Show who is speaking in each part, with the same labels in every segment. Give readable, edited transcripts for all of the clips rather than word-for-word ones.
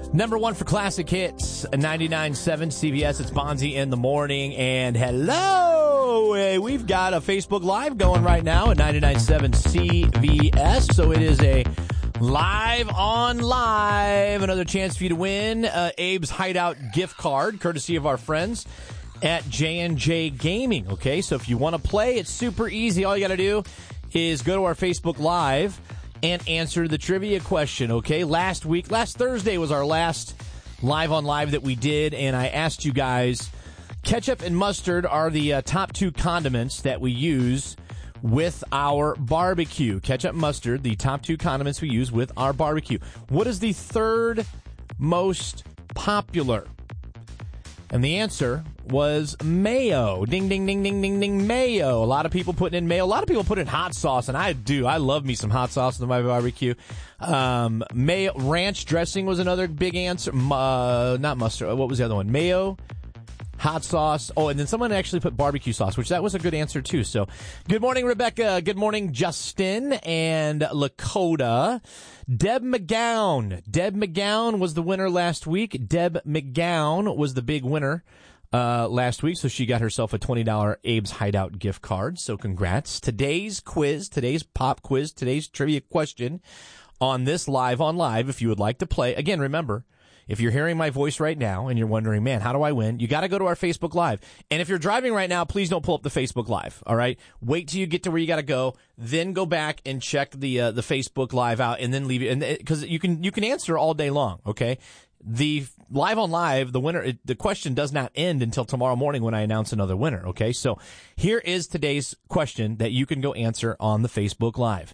Speaker 1: Number one for classic hits, 99.7 CBS. It's Bonzi in the morning. And hello, we've got a Facebook Live going right now at 99.7 CBS. So it is a live on live. Another chance for you to win Abe's Hideout gift card, courtesy of our friends at J&J Gaming. Okay, so if you want to play, it's super easy. All you got to do is go to our Facebook Live and answer the trivia question, okay? Last Thursday was our last live on live that we did, and I asked you guys, ketchup and mustard are the top two condiments that we use with our barbecue. Ketchup and mustard, the top two condiments we use with our barbecue. What is the third most popular? And the answer was mayo. Ding, ding, ding, ding, ding, ding, mayo. A lot of people putting in mayo. A lot of people put in hot sauce, and I do. I love me some hot sauce in my barbecue. Mayo, ranch dressing was another big answer. Not mustard. What was the other one? Mayo, hot sauce. Oh, and then someone actually put barbecue sauce, which that was a good answer, too. So, good morning, Rebecca. Good morning, Justin and Lakota. Deb McGown. Deb McGown was the winner last week. Deb McGown was the big winner last week, so she got herself a $20 Abe's Hideout gift card. So congrats. Today's quiz, today's pop quiz, today's trivia question on this live on live, if you would like to play. Again, remember, if you're hearing my voice right now and you're wondering, man, how do I win? You got to go to our Facebook Live. And if you're driving right now, please don't pull up the Facebook Live, all right? Wait till you get to where you got to go, then go back and check the Facebook Live out, and then leave it. And because you can answer all day long, okay? The live on live, the winner, the question does not end until tomorrow morning when I announce another winner, okay? So here is today's question that you can go answer on the Facebook Live.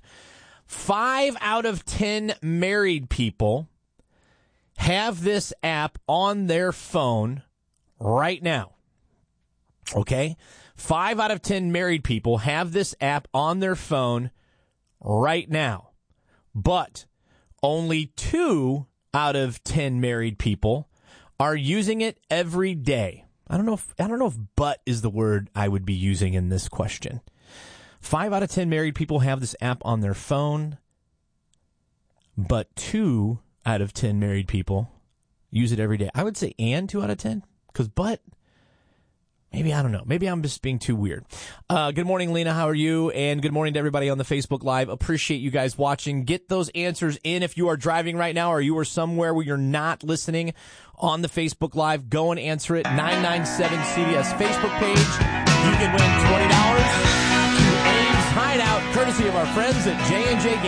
Speaker 1: 5 out of 10 married people have this app on their phone right now. Okay? 5 out of 10 married people have this app on their phone right now. But only 2 out of 10 married people are using it every day. I don't know if but is the word I would be using in this question. 5 out of 10 married people have this app on their phone, but 2 out of 10 married people use it every day. I would say and 2 out of 10, because but, maybe, I don't know. Maybe I'm just being too weird. Good morning, Lena. How are you? And good morning to everybody on the Facebook Live. Appreciate you guys watching. Get those answers in if you are driving right now or you are somewhere where you're not listening on the Facebook Live. Go and answer it. 997 CBS Facebook page. You can win $20 to Abe's Hideout, courtesy of our friends at J&J Gaming.